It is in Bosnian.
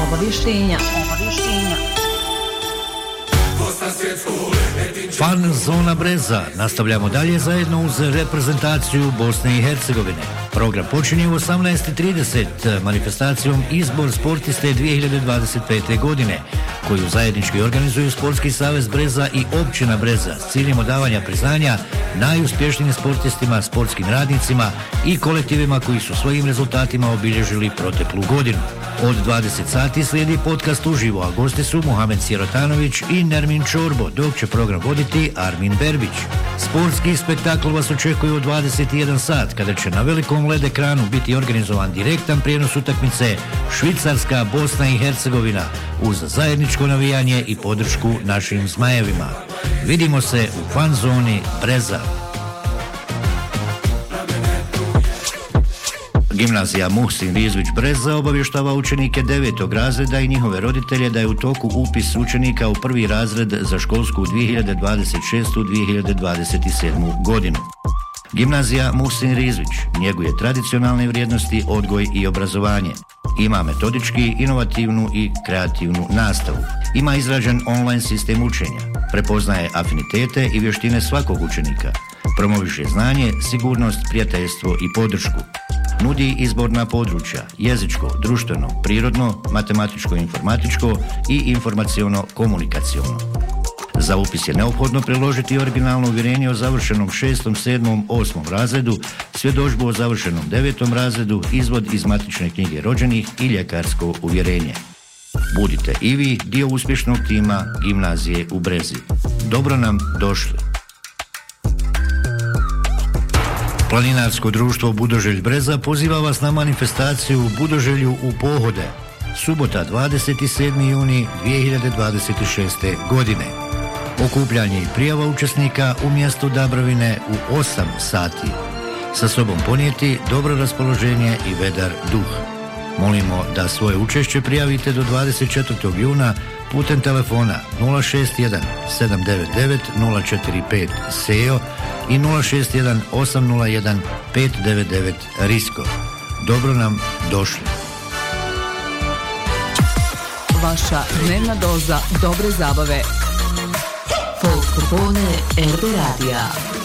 Obavještenja. Fan zona Breza. Nastavljamo dalje zajedno uz reprezentaciju Bosne i Hercegovine. Program počinje u 18:30 manifestacijom Izbor sportiste 2025. godine, koju zajednički organizuju Sportski savez Breza i općina Breza s ciljem odavanja priznanja najuspješnijim sportistima, sportskim radnicima i kolektivima koji su svojim rezultatima obilježili proteklu godinu. Od 20 sati slijedi podcast uživo, a gosti su Mohamed Sirotanović i Nermin Čorbo, dok će program voditi Armin Berbić. Sportski spektakl vas očekuje u 21 sat, kada će na velikom LED ekranu biti organizovan direktan prijenos utakmice Švicarska, Bosna i Hercegovina uz zajedničko navijanje i podršku našim zmajevima. Vidimo se u fan zoni Breza. Gimnazija Muhsin Rizvić Breza obavještava učenike 9. razreda i njihove roditelje da je u toku upis učenika u prvi razred za školsku 2026-2027 godinu. Gimnazija Muhsin Rizvić njeguje tradicionalne vrijednosti, odgoj i obrazovanje. Ima metodički, inovativnu i kreativnu nastavu. Ima izrađen online sistem učenja. Prepoznaje afinitete i vještine svakog učenika. Promoviše znanje, sigurnost, prijateljstvo i podršku. Nudi izborna područja: jezičko, društveno, prirodno, matematičko-informatičko i informaciono-komunikaciono. Za upis je neophodno priložiti originalno uvjerenje o završenom 6., 7., 8. razredu, svjedodžbu o završenom 9. razredu, izvod iz matične knjige rođenih i ljekarsko uvjerenje. Budite i vi dio uspješnog tima gimnazije u Brezi. Dobro nam došli! Planinarsko društvo Budoželj Breza poziva vas na manifestaciju Budoželju u pohode. Subota 27. juni 2026. godine. Okupljanje i prijava učesnika u mjestu Dabrovine u 8 sati. Sa sobom ponijeti dobro raspoloženje i vedar duh. Molimo da svoje učešće prijavite do 24. juna putem telefona 061 799 045 SEO i 061 801 599 Risko. Dobro nam došli. Vaša dnevna doza dobre zabave. Folk popodne RB Radija.